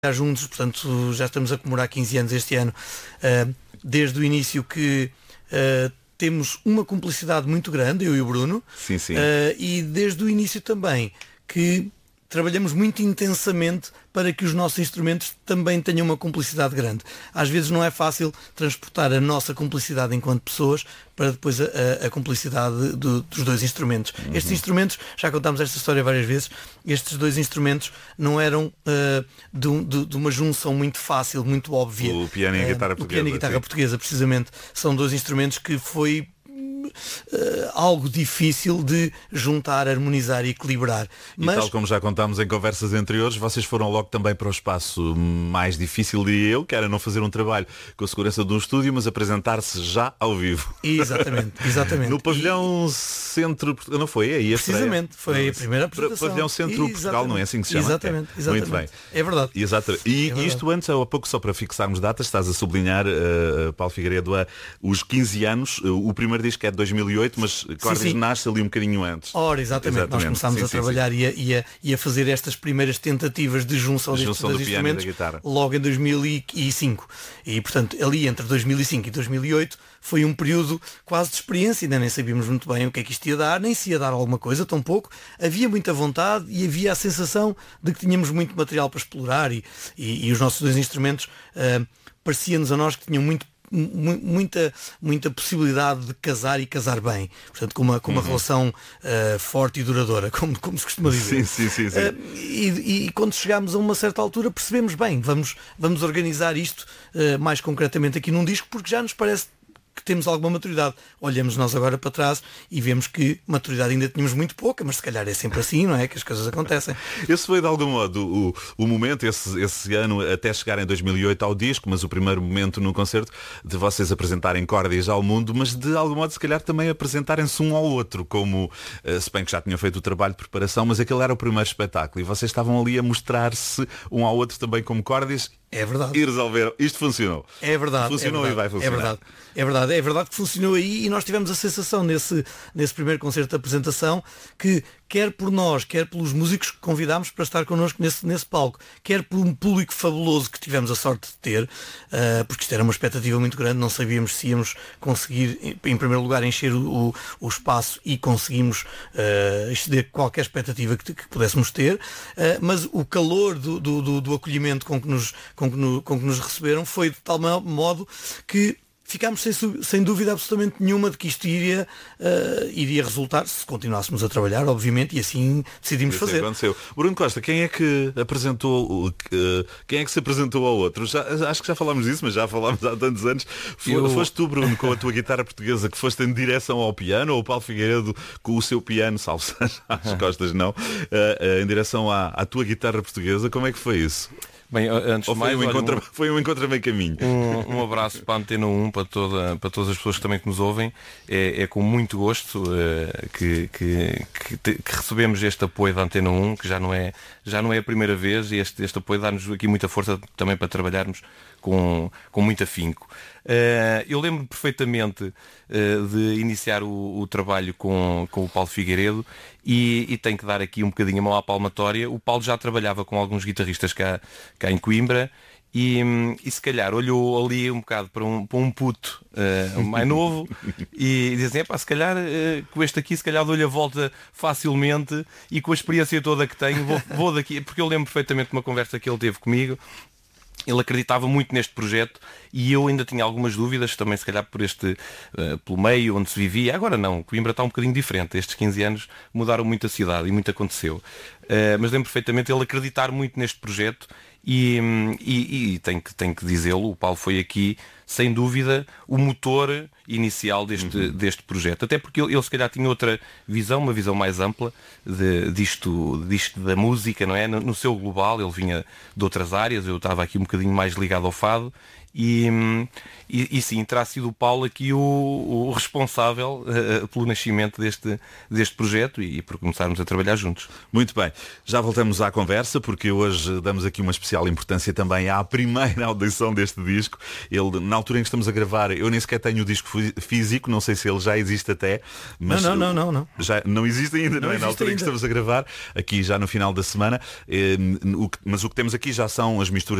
juntos, portanto já estamos a comemorar 15 anos este ano, desde o início que temos uma cumplicidade muito grande, eu e o Bruno. Sim, sim. E desde o início também que trabalhamos muito intensamente para que os nossos instrumentos também tenham uma cumplicidade grande. Às vezes não é fácil transportar a nossa cumplicidade enquanto pessoas para depois a cumplicidade dos dois instrumentos. Estes instrumentos, já contámos esta história várias vezes, estes dois instrumentos não eram de uma junção muito fácil, muito óbvia. O piano e a guitarra portuguesa. O piano e a guitarra portuguesa, precisamente. São dois instrumentos que foi algo difícil de juntar, harmonizar e equilibrar. Mas, tal como já contámos em conversas anteriores, vocês foram logo também para o espaço mais difícil, diria eu, que era não fazer um trabalho com a segurança de um estúdio, mas apresentar-se já ao vivo. Exatamente. No pavilhão Centro, não foi? Aí precisamente, foi a primeira apresentação. Pavilhão Centro Portugal, não é assim que se chama? Exatamente. Muito bem. É verdade. E isto antes, há pouco, só para fixarmos datas, estás a sublinhar, Paulo Figueiredo, os 15 anos, o primeiro disco é de 2008, mas Cordis nasce ali um bocadinho antes. Ora, exatamente. Nós começámos a trabalhar e a fazer estas primeiras tentativas de junção destes dois instrumentos logo em 2005. E, portanto, ali entre 2005 e 2008 foi um período quase de experiência, ainda nem sabíamos muito bem o que é que isto ia dar, nem se ia dar alguma coisa, tão pouco. Havia muita vontade e havia a sensação de que tínhamos muito material para explorar e os nossos dois instrumentos parecia-nos a nós que tinham muita possibilidade de casar e casar bem, portanto com uma relação forte e duradoura, como se costuma dizer. Sim. E quando chegámos a uma certa altura percebemos bem, vamos organizar isto mais concretamente aqui num disco, porque já nos parece que temos alguma maturidade. Olhamos nós agora para trás e vemos que maturidade ainda tínhamos muito pouca, mas se calhar é sempre assim, não é? Que as coisas acontecem. Esse foi de algum modo o momento, esse ano, até chegar em 2008 ao disco, mas o primeiro momento no concerto de vocês apresentarem Cordis ao mundo, mas de algum modo se calhar também apresentarem-se um ao outro, como, se bem que já tinham feito o trabalho de preparação, mas aquele era o primeiro espetáculo e vocês estavam ali a mostrar-se um ao outro também como Cordis. É verdade. E resolveram. Isto funcionou. É verdade. Funcionou e vai funcionar. É verdade que funcionou aí e nós tivemos a sensação nesse primeiro concerto de apresentação que quer por nós, quer pelos músicos que convidámos para estar connosco nesse palco, quer por um público fabuloso que tivemos a sorte de ter, porque isto era uma expectativa muito grande, não sabíamos se íamos conseguir, em primeiro lugar, encher o espaço e conseguimos exceder qualquer expectativa que pudéssemos ter, mas o calor do acolhimento com que nos receberam foi de tal modo que ficámos sem dúvida absolutamente nenhuma de que isto iria resultar se continuássemos a trabalhar, obviamente, e assim decidimos fazer. Aconteceu. Bruno Costa, quem é que se apresentou ao outro? Acho que já falámos disso, mas já falámos há tantos anos. Foste tu, Bruno, com a tua guitarra portuguesa, que foste em direção ao piano, ou o Paulo Figueiredo com o seu piano, salvo às costas, não, em direção à tua guitarra portuguesa? Como é que foi isso? Bem, antes de mais, foi um encontro a meio caminho. Um abraço para a Antena 1, para todas as pessoas que também nos ouvem. É com muito gosto que recebemos este apoio da Antena 1, que já não é a primeira vez, e este apoio dá-nos aqui muita força também para trabalharmos com muito afinco. Eu lembro perfeitamente de iniciar o trabalho com o Paulo Figueiredo e tenho que dar aqui um bocadinho a mão à palmatória. O Paulo já trabalhava com alguns guitarristas cá em Coimbra e se calhar olhou ali um bocado para um puto mais novo e dizem, se calhar com este aqui se calhar dou-lhe a volta facilmente e com a experiência toda que tenho vou daqui, porque eu lembro perfeitamente de uma conversa que ele teve comigo. Ele acreditava muito neste projeto e eu ainda tinha algumas dúvidas, também se calhar pelo meio onde se vivia. Agora não, Coimbra está um bocadinho diferente. Estes 15 anos mudaram muito a cidade e muito aconteceu. Mas lembro perfeitamente ele acreditar muito neste projeto e tenho que dizê-lo, o Paulo foi aqui, sem dúvida, o motor inicial deste projeto. Até porque ele se calhar tinha outra visão, uma visão mais ampla disto da música, não é? No seu global, ele vinha de outras áreas, eu estava aqui um bocadinho mais ligado ao fado E sim, terá sido o Paulo aqui o responsável pelo nascimento deste projeto e por começarmos a trabalhar juntos. Muito bem, já voltamos à conversa, porque hoje damos aqui uma especial importância também à primeira audição deste disco. Ele, na altura em que estamos a gravar, eu nem sequer tenho o disco físico, não sei se ele já existe até, mas não. Já não existe ainda, não é? Na altura em que estamos a gravar, aqui já no final da semana, mas o que temos aqui já são as misturas